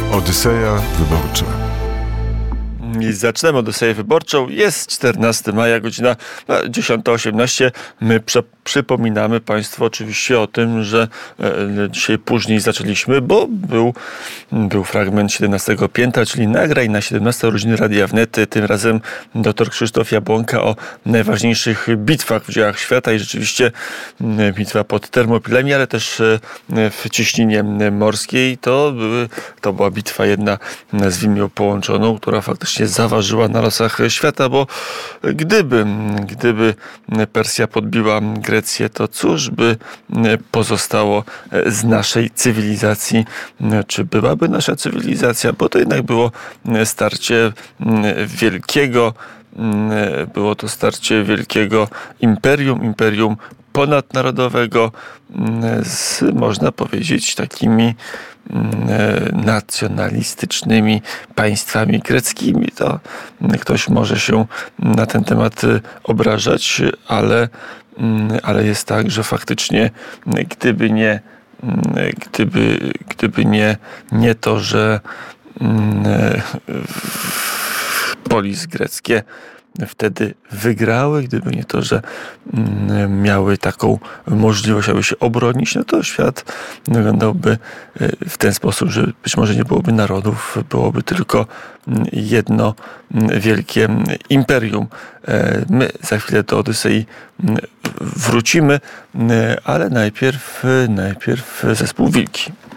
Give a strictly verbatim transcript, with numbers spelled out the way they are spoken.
Odyseja Wyborcza. I zaczynamy Odyseję Wyborczą. Jest czternastego maja, godzina dziesiąta osiemnaście. My prze- przypominamy Państwu oczywiście o tym, że e, dzisiaj później zaczęliśmy, bo był, był fragment siedemnastego piętra, czyli nagraj na siedemnaste urodziny Radia Wnet. Tym razem dr Krzysztof Jabłonka o najważniejszych bitwach w dziejach świata i rzeczywiście e, bitwa pod Termopilami, ale też e, w Ciśninie Morskiej. To, były, to była bitwa jedna, nazwijmy ją połączoną, która faktycznie zaważyła na losach świata, bo gdyby, gdyby Persja podbiła Grecję, to cóż by pozostało z naszej cywilizacji? Czy byłaby nasza cywilizacja? Bo to jednak było starcie wielkiego, było to starcie wielkiego imperium, imperium ponadnarodowego z, można powiedzieć, takimi nacjonalistycznymi państwami greckimi. To ktoś może się na ten temat obrażać, ale, ale jest tak, że faktycznie gdyby nie gdyby, gdyby nie, nie to, że polis greckie wtedy wygrały, gdyby nie to, że miały taką możliwość, aby się obronić, no to świat wyglądałby w ten sposób, że być może nie byłoby narodów, byłoby tylko jedno wielkie imperium. My za chwilę do Odysei wrócimy, ale najpierw, najpierw zespół Wilki.